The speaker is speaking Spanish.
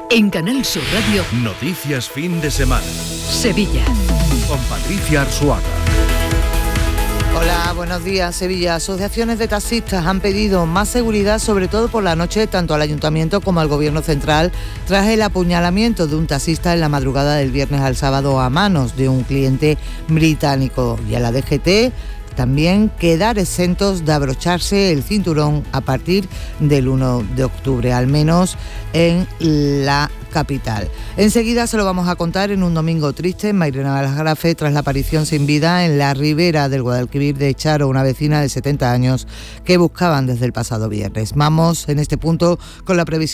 En Canal Sur Radio, Noticias fin de semana. Sevilla. Con Patricia Arzuaga. Hola, buenos días. Sevilla. Asociaciones de taxistas han pedido más seguridad, sobre todo por la noche, tanto al Ayuntamiento como al Gobierno Central, tras el apuñalamiento de un taxista en la madrugada del viernes al sábado a manos de un cliente británico. Y a la DGT también quedar exentos de abrocharse el cinturón a partir del 1 de octubre, al menos en la capital. Enseguida se lo vamos a contar en un domingo triste. Mairena Aljarafe, tras la aparición sin vida en la ribera del Guadalquivir de Charo, una vecina de 70 años que buscaban desde el pasado viernes. Vamos en este punto con la previsión